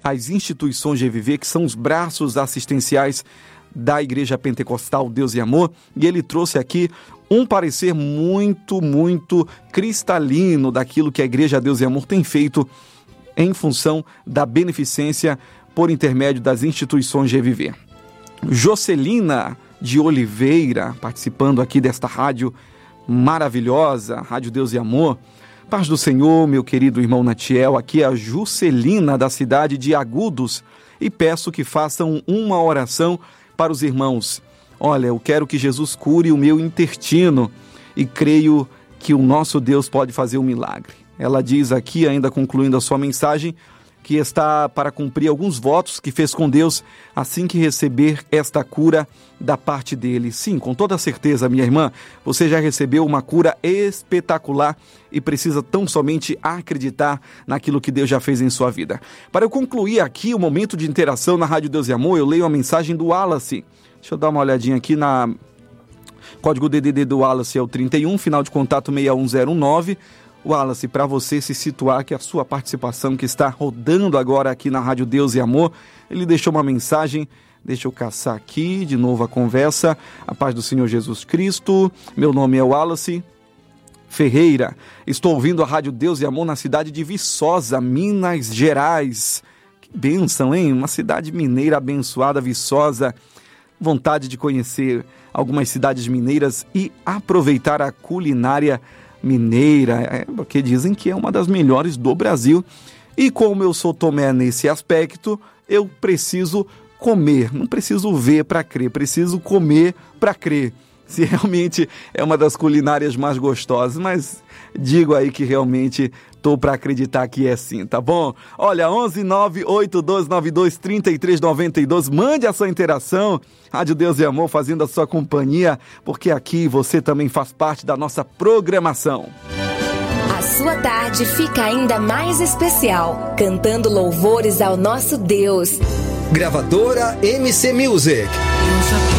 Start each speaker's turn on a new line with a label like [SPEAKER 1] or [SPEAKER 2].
[SPEAKER 1] as instituições GVV, que são os braços assistenciais da Igreja Pentecostal Deus e Amor, e ele trouxe aqui um parecer muito cristalino daquilo que a Igreja Deus e Amor tem feito em função da beneficência por intermédio das instituições GVV. Jocelina de Oliveira, participando aqui desta rádio maravilhosa, Rádio Deus e Amor. Paz do Senhor, meu querido irmão Natiel, aqui é a Juscelina da cidade de Agudos e peço que façam uma oração para os irmãos. Olha, eu quero que Jesus cure o meu intestino e creio que o nosso Deus pode fazer um milagre. Ela diz aqui, ainda concluindo a sua mensagem, que está para cumprir alguns votos que fez com Deus assim que receber esta cura da parte dele. Sim, com toda certeza, minha irmã, você já recebeu uma cura espetacular e precisa tão somente acreditar naquilo que Deus já fez em sua vida. Para eu concluir aqui o momento de interação na Rádio Deus e Amor, eu leio a mensagem do Wallace. Deixa eu dar uma olhadinha aqui na... Código DDD do Wallace é o 31, final de contato 6109. Wallace, para você se situar que a sua participação que está rodando agora aqui na Rádio Deus e Amor, ele deixou uma mensagem, deixa eu caçar aqui de novo a conversa. A paz do Senhor Jesus Cristo, meu nome é Wallace Ferreira, estou ouvindo a Rádio Deus e Amor na cidade de Viçosa, Minas Gerais. Que bênção, hein? Uma cidade mineira abençoada, Viçosa. Vontade de conhecer algumas cidades mineiras e aproveitar a culinária mineira, porque dizem que é uma das melhores do Brasil. E como eu sou Tomé nesse aspecto, eu preciso comer, não preciso ver para crer, preciso comer para crer. Se realmente é uma das culinárias mais gostosas, mas digo aí que realmente estou para acreditar que é sim, tá bom? Olha, 11982923392, mande a sua interação, Rádio Deus e Amor fazendo a sua companhia, porque aqui você também faz parte da nossa programação.
[SPEAKER 2] A sua tarde fica ainda mais especial, cantando louvores ao nosso Deus.
[SPEAKER 3] Gravadora MC Music.